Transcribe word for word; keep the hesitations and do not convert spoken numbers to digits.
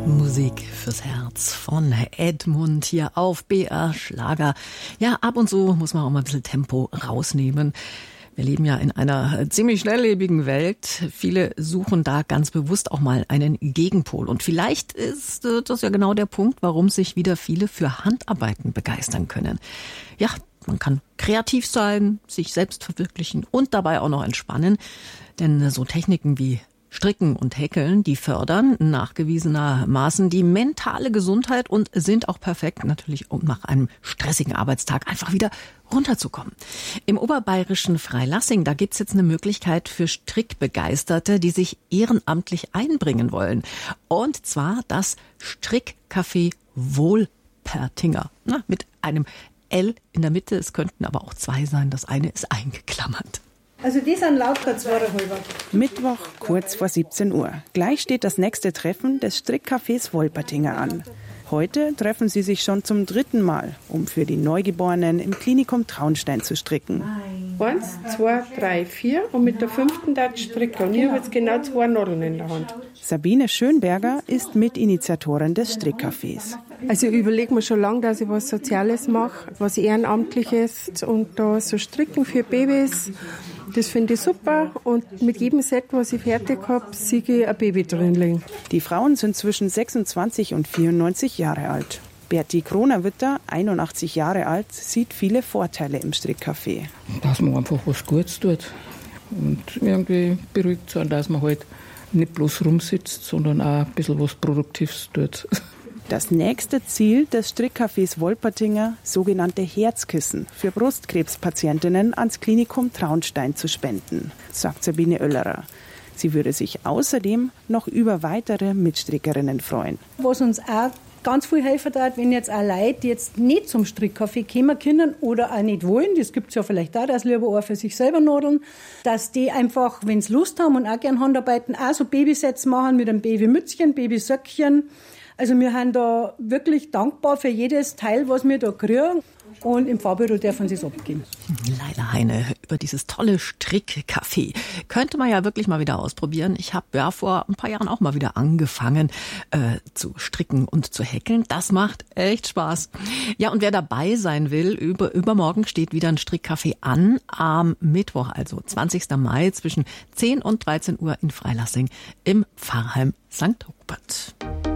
Musik fürs Herz von Edmund hier auf B R Schlager. Ja, ab und zu muss man auch mal ein bisschen Tempo rausnehmen. Wir leben ja in einer ziemlich schnelllebigen Welt. Viele suchen da ganz bewusst auch mal einen Gegenpol. Und vielleicht ist das ja genau der Punkt, warum sich wieder viele für Handarbeiten begeistern können. Ja, man kann kreativ sein, sich selbst verwirklichen und dabei auch noch entspannen. Denn so Techniken wie Stricken und Häkeln, die fördern nachgewiesenermaßen die mentale Gesundheit und sind auch perfekt natürlich, um nach einem stressigen Arbeitstag einfach wieder runterzukommen. Im oberbayerischen Freilassing, da gibt's jetzt eine Möglichkeit für Strickbegeisterte, die sich ehrenamtlich einbringen wollen. Und zwar das Strickcafé Wolpertinger. Na, mit einem L in der Mitte, es könnten aber auch zwei sein, das eine ist eingeklammert. Also die sind lauter zweieinhalb. Mittwoch, kurz vor siebzehn Uhr. Gleich steht das nächste Treffen des Strickcafés Wolpertinger an. Heute treffen sie sich schon zum dritten Mal, um für die Neugeborenen im Klinikum Traunstein zu stricken. Eins, zwei, drei, vier und mit der fünften darf ich stricken. Und ich habe jetzt genau zwei Nadeln in der Hand. Sabine Schönberger ist Mitinitiatorin des Strickcafés. Also ich überlege mir schon lange, dass ich was Soziales mache, was Ehrenamtliches und da so Stricken für Babys. Das finde ich super und mit jedem Set, was ich fertig habe, sehe ich ein Baby drin liegen. Die Frauen sind zwischen sechsundzwanzig und vierundneunzig Jahre alt. Berti Kronerwitter, einundachtzig Jahre alt, sieht viele Vorteile im Strickcafé. Dass man einfach was Gutes tut und irgendwie beruhigt sein, dass man halt nicht bloß rumsitzt, sondern auch ein bisschen was Produktives tut. Das nächste Ziel des Strickcafés Wolpertinger, sogenannte Herzkissen für Brustkrebspatientinnen ans Klinikum Traunstein zu spenden, sagt Sabine Oellerer. Sie würde sich außerdem noch über weitere Mitstrickerinnen freuen. Was uns auch ganz viel helfen hat, wenn jetzt auch Leute, die jetzt nicht zum Strickcafé kommen können oder auch nicht wollen, das gibt es ja vielleicht auch, dass lieber auch für sich selber nadeln, dass die einfach, wenn sie Lust haben und auch gerne Handarbeiten, auch so Babysets machen mit einem Babymützchen, Babysöckchen. Also wir sind da wirklich dankbar für jedes Teil, was wir da kriegen. Und im Fahrbüro dürfen sie es abgeben. Leila Heine über dieses tolle Strickcafé. Könnte man ja wirklich mal wieder ausprobieren. Ich habe ja vor ein paar Jahren auch mal wieder angefangen äh, zu stricken und zu häkeln. Das macht echt Spaß. Ja, und wer dabei sein will, über, übermorgen steht wieder ein Strickcafé an. Am Mittwoch, also zwanzigsten Mai zwischen zehn und dreizehn Uhr in Freilassing im Pfarrheim Sankt Rupert.